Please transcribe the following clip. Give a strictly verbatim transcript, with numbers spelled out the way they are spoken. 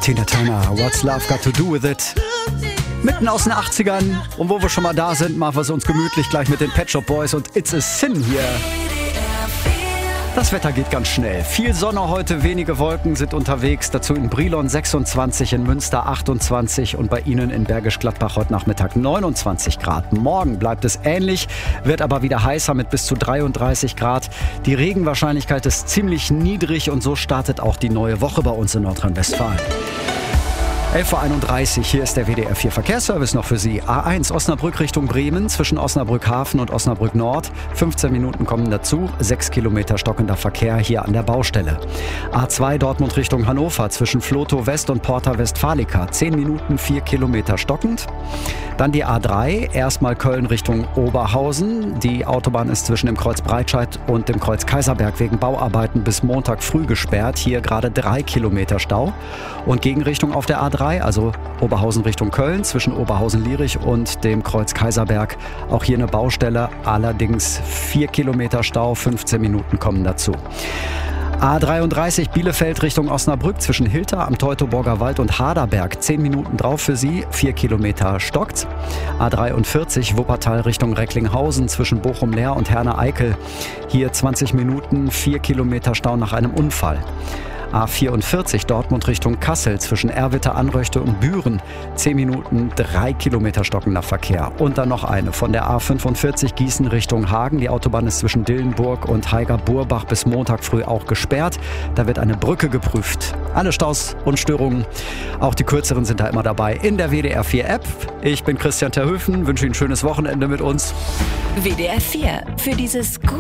Tina Turner, What's Love Got to Do With It? Mitten aus den achtzigern. Und wo wir schon mal da sind, machen wir es uns gemütlich gleich mit den Pet Shop Boys und It's a Sin hier. Das Wetter geht ganz schnell. Viel Sonne heute, wenige Wolken sind unterwegs. Dazu in Brilon sechsundzwanzig, in Münster achtundzwanzig und bei Ihnen in Bergisch Gladbach heute Nachmittag neunundzwanzig Grad. Morgen bleibt es ähnlich, wird aber wieder heißer mit bis zu dreiunddreißig Grad. Die Regenwahrscheinlichkeit ist ziemlich niedrig und so startet auch die neue Woche bei uns in Nordrhein-Westfalen. elf Uhr einunddreißig, hier ist der W D R vier Verkehrsservice noch für Sie. A eins Osnabrück Richtung Bremen, zwischen Osnabrück Hafen und Osnabrück Nord. fünfzehn Minuten kommen dazu, sechs Kilometer stockender Verkehr hier an der Baustelle. A zwei Dortmund Richtung Hannover, zwischen Flotow West und Porta Westfalica. zehn Minuten, vier Kilometer stockend. Dann die A drei, erstmal Köln Richtung Oberhausen. Die Autobahn ist zwischen dem Kreuz Breitscheid und dem Kreuz Kaiserberg wegen Bauarbeiten bis Montag früh gesperrt. Hier gerade drei Kilometer Stau. Und Gegenrichtung auf der A drei, also Oberhausen Richtung Köln, zwischen Oberhausen-Lierich und dem Kreuz Kaiserberg. Auch hier eine Baustelle, allerdings vier Kilometer Stau, fünfzehn Minuten kommen dazu. A dreiunddreißig Bielefeld Richtung Osnabrück, zwischen Hilter am Teutoburger Wald und Haderberg. zehn Minuten drauf für Sie, vier Kilometer stockt. A dreiundvierzig Wuppertal Richtung Recklinghausen, zwischen Bochum-Leer und Herne-Eickel. Hier zwanzig Minuten, vier Kilometer Stau nach einem Unfall. A vierundvierzig Dortmund Richtung Kassel, zwischen Erwitter, Anröchte und Büren. zehn Minuten, drei Kilometer stockender Verkehr. Und dann noch eine von der A fünfundvierzig Gießen Richtung Hagen. Die Autobahn ist zwischen Dillenburg und Haiger-Burbach bis Montag früh auch gesperrt. Da wird eine Brücke geprüft. Alle Staus und Störungen, auch die kürzeren, sind da immer dabei in der W D R vier App. Ich bin Christian Terhöfen, wünsche Ihnen ein schönes Wochenende mit uns. W D R vier, für dieses gute